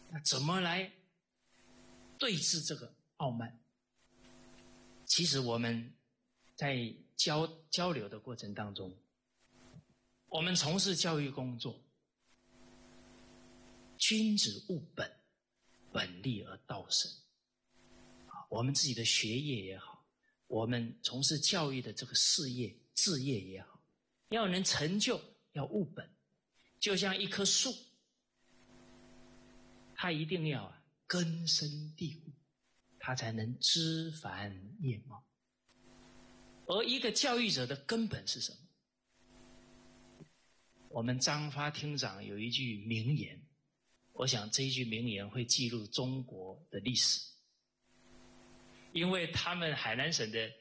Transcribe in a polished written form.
那怎么来对治这个傲慢？其实我们在交流的过程当中，我们从事教育工作，君子务本，本立而道生。我们自己的学业也好，我们从事教育的这个事业志业也好，要能成就，要务本。就像一棵树，它一定要根深蒂固，它才能枝繁叶茂。而一个教育者的根本是什么？我们张发厅长有一句名言，我想这一句名言会记录中国的历史，因为他们海南省的